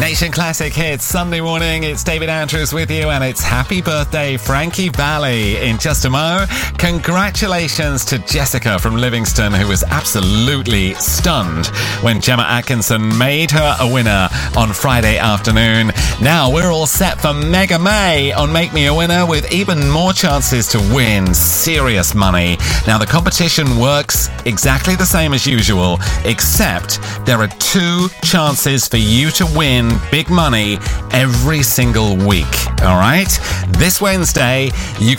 Nation Classic Hits, Sunday morning. It's David Andrews with you, and it's happy birthday, Frankie Valli. In just a mo, congratulations to Jessica from Livingston, who was absolutely stunned when Gemma Atkinson made her a winner on Friday afternoon. Now we're all set for Mega May on Make Me a Winner, with even more chances to win serious money. Now the competition works exactly the same as usual, except there are 2 chances for you to win big money every single week. All right? This Wednesday, you